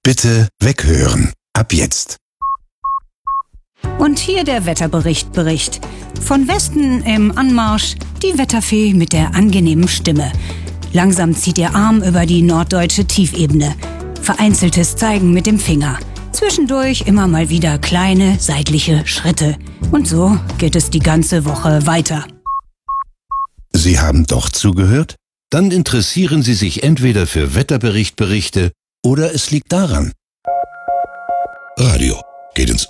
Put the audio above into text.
Bitte weghören. Ab jetzt. Und hier der Wetterbericht. Von Westen im Anmarsch die Wetterfee mit der angenehmen Stimme. Langsam zieht ihr Arm über die norddeutsche Tiefebene. Vereinzeltes Zeigen mit dem Finger. Zwischendurch immer mal wieder kleine seitliche Schritte. Und so geht es die ganze Woche weiter. Sie haben doch zugehört? Dann interessieren Sie sich entweder für Wetterberichte oder es liegt daran. Radio geht ins